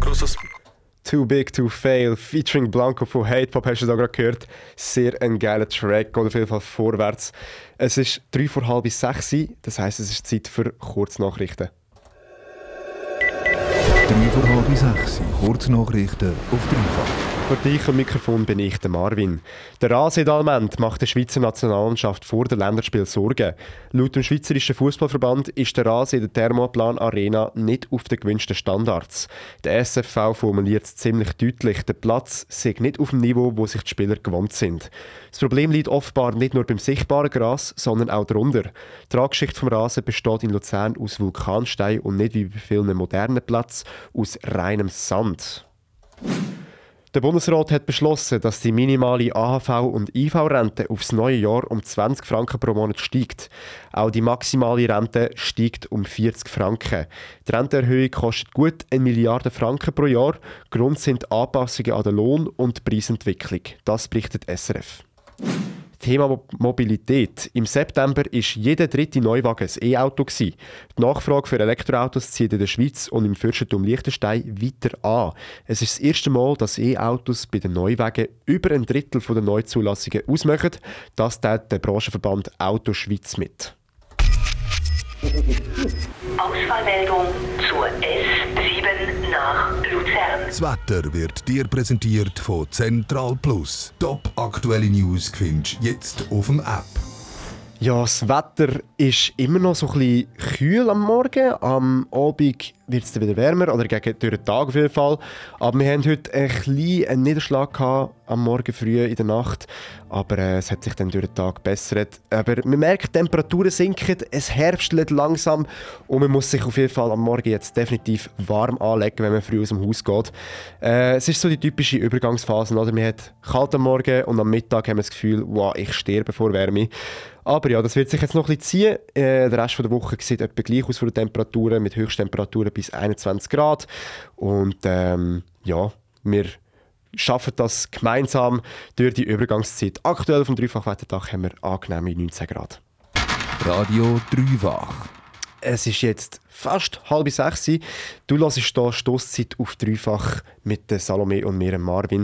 Too Big to Fail, featuring Blanco von Hate Pop, hast du da gerade gehört. Sehr ein geiler Track, geht auf jeden Fall vorwärts. Es ist 5:45, das heisst, es ist Zeit für Kurznachrichten. 5:45, Kurznachrichten auf Dreifach. Für dich am Mikrofon bin ich, der Marvin. Der Rasedalment macht der Schweizer Nationalmannschaft vor dem Länderspiel Sorgen. Laut dem Schweizerischen Fußballverband ist der Rasen in der Thermoplan Arena nicht auf den gewünschten Standards. Der SFV formuliert es ziemlich deutlich, der Platz sei nicht auf dem Niveau, wo sich die Spieler gewohnt sind. Das Problem liegt offenbar nicht nur beim sichtbaren Gras, sondern auch darunter. Die Traggeschichte vom Rasen besteht in Luzern aus Vulkanstein und nicht wie bei vielen modernen Plätzen aus reinem Sand. Der Bundesrat hat beschlossen, dass die minimale AHV- und IV-Rente aufs neue Jahr um 20 Franken pro Monat steigt. Auch die maximale Rente steigt um 40 Franken. Die Rentenerhöhung kostet gut 1 Milliarde Franken pro Jahr. Grund sind Anpassungen an den Lohn und die Preisentwicklung. Das berichtet SRF. Thema Mobilität. Im September war jeder dritte Neuwagen ein E-Auto. Die Nachfrage für Elektroautos zieht in der Schweiz und im Fürstentum Liechtenstein weiter an. Es ist das erste Mal, dass E-Autos bei den Neuwagen über ein Drittel der Neuzulassungen ausmachen. Das teilt der Branchenverband Auto Schweiz mit. Ausfallmeldung zur S7 nach Luzern. Das Wetter wird dir präsentiert von Central Plus. Top aktuelle News findest du jetzt auf dem App. Ja, das Wetter ist immer noch so ein bisschen kühl am Morgen. Am Abend wird es dann wieder wärmer, oder gegen durch den Tag auf jeden Fall. Aber wir haben heute einen Niederschlag gehabt, am Morgen früh in der Nacht. Aber es hat sich dann durch den Tag gebessert. Aber man merkt, die Temperaturen sinken, es herbstelt langsam und man muss sich auf jeden Fall am Morgen jetzt definitiv warm anlegen, wenn man früh aus dem Haus geht. Es ist so die typische Übergangsphase, oder? Man hat kalt am Morgen und am Mittag haben wir das Gefühl, wow, ich sterbe vor Wärme. Aber ja, das wird sich jetzt noch ein bisschen ziehen. Der Rest der Woche sieht etwa gleich aus von den Temperaturen, mit Höchsttemperaturen bis 21 Grad. Und ja, wir schaffen das gemeinsam durch die Übergangszeit. Aktuell vom Dreifachwetterdach haben wir angenehme 19 Grad. Radio Dreifach. Es ist jetzt fast 5:30. Du hörst hier Stosszeit auf Dreifach mit der Salome und mir, Marvin.